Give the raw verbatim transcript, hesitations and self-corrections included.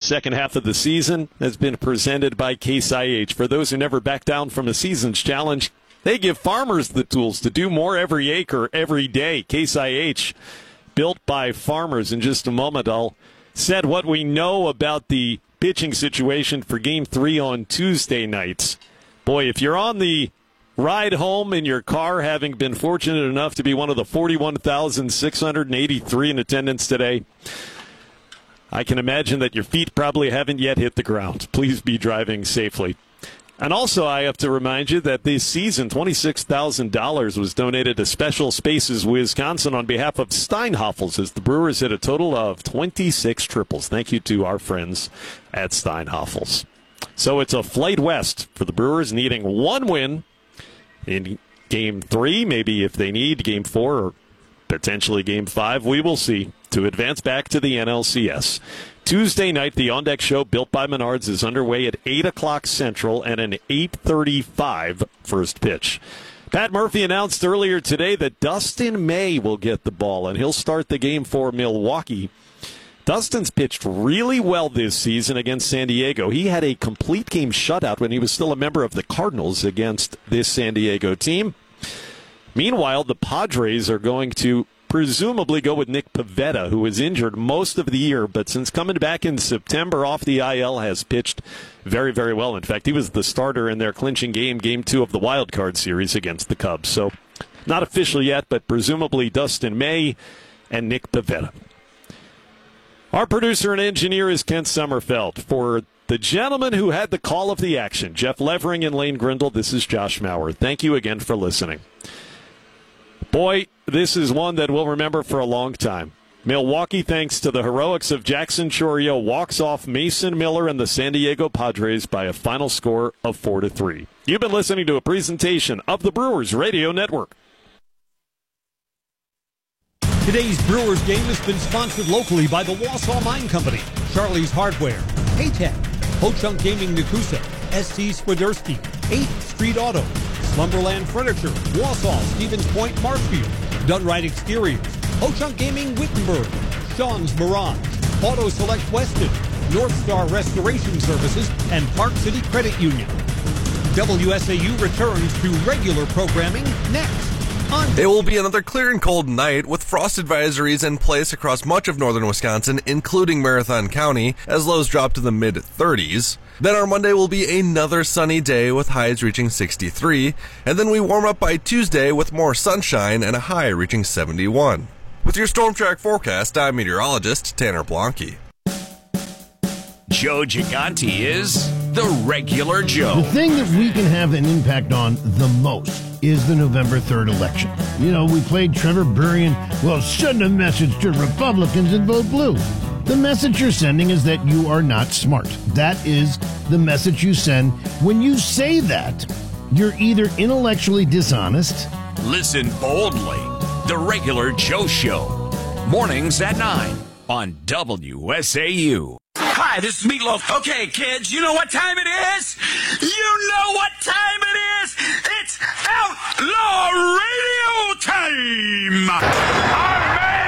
second half of the season has been presented by Case I H. For those who never back down from a season's challenge, they give farmers the tools to do more every acre, every day. Case I H, built by farmers. In just a moment, I'll set what we know about the pitching situation for Game three on Tuesday nights. Boy, if you're on the ride home in your car, having been fortunate enough to be one of the forty-one thousand six hundred eighty-three in attendance today, I can imagine that your feet probably haven't yet hit the ground. Please be driving safely. And also, I have to remind you that this season, twenty-six thousand dollars was donated to Special Spaces Wisconsin on behalf of Steinhoffels, as the Brewers hit a total of twenty-six triples. Thank you to our friends at Steinhoffels. So it's a flight west for the Brewers, needing one win in Game three, maybe if they need Game four or potentially Game five. We will see, to advance back to the N L C S. Tuesday night, the On Deck Show, built by Menards, is underway at eight o'clock Central and an eight thirty-five first pitch. Pat Murphy announced earlier today that Dustin May will get the ball, and he'll start the game for Milwaukee. Dustin's pitched really well this season against San Diego. He had a complete game shutout when he was still a member of the Cardinals against this San Diego team. Meanwhile, the Padres are going to presumably go with Nick Pivetta, who was injured most of the year, but since coming back in September off the I L has pitched very, very well. In fact, he was the starter in their clinching game, game two of the wild card series against the Cubs. So not official yet, but presumably Dustin May and Nick Pivetta. Our producer and engineer is Kent Sommerfeld. For the gentleman who had the call of the action, Jeff Levering and Lane Grindle, this is Josh Maurer. Thank you again for listening. Boy, this is one that we'll remember for a long time. Milwaukee, thanks to the heroics of Jackson Chourio, walks off Mason Miller and the San Diego Padres by a final score of four to three. You've been listening to a presentation of the Brewers Radio Network. Today's Brewers game has been sponsored locally by the Wausau Mine Company, Charlie's Hardware, Paytech, Ho-Chunk Gaming Nakusa, S T Swiderski, eighth Street Auto, Slumberland Furniture, Wausau, Stevens Point, Marshfield, Dunright Exteriors, Ho-Chunk Gaming Wittenberg, Sean's Mirage, Auto Select Weston, North Star Restoration Services, and Park City Credit Union. W S A U returns to regular programming next. It will be another clear and cold night with frost advisories in place across much of northern Wisconsin, including Marathon County, as lows drop to the mid thirties. Then our Monday will be another sunny day with highs reaching sixty-three, and then we warm up by Tuesday with more sunshine and a high reaching seventy-one. With your Storm Track forecast, I'm meteorologist Tanner Blanke. Joe Gigante is the regular Joe. The thing that we can have an impact on the most is the November third election. You know, we played Trevor Burrian, well, send a message to Republicans and vote blue. The message you're sending is that you are not smart. That is the message you send when you say that. You're either intellectually dishonest. Listen boldly. The regular Joe Show. Mornings at nine on W S A U. Hi, this is Meatloaf. Okay, kids, you know what time it is? You know what time it is? It's Outlaw Radio time!